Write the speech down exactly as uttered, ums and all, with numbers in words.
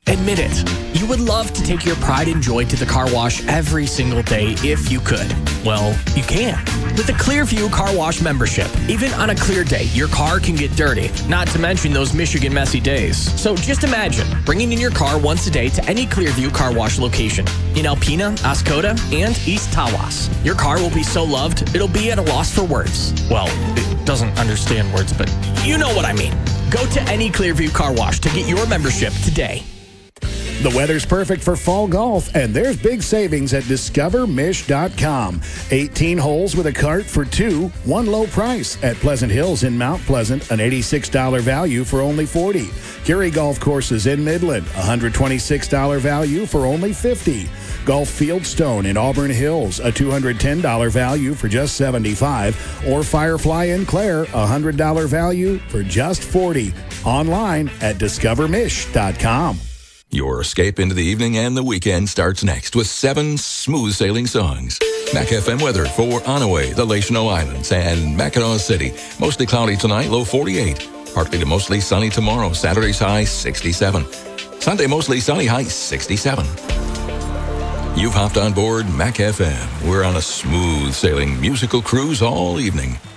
Admit it, you would love to take your pride and joy to the car wash every single day if you could. Well, you can. With a Clearview Car Wash membership, even on a clear day, your car can get dirty, not to mention those Michigan messy days. So just imagine bringing in your car once a day to any Clearview Car Wash location in Alpena, Oscoda, and East Tawas. Your car will be so loved, it'll be at a loss for words. Well, it doesn't understand words, but you know what I mean. Go to any Clearview Car Wash to get your membership today. The weather's perfect for fall golf, and there's big savings at discover mish dot com. eighteen holes with a cart for two, one low price at Pleasant Hills in Mount Pleasant, an eighty-six dollars value for only forty dollars. Curie Golf Courses in Midland, one hundred twenty-six dollars value for only fifty dollars. Golf Fieldstone in Auburn Hills, a two hundred ten dollars value for just seventy-five dollars. Or Firefly in Clare, a one hundred dollars value for just forty dollars. Online at discover mish dot com. Your escape into the evening and the weekend starts next with seven smooth sailing songs. Mac F M weather for Onaway, the Lachino Islands, and Mackinac City. Mostly cloudy tonight, low forty-eight. Partly to mostly sunny tomorrow. Saturday's high, sixty-seven. Sunday, mostly sunny, high, sixty-seven. You've hopped on board Mac F M. We're on a smooth sailing musical cruise all evening.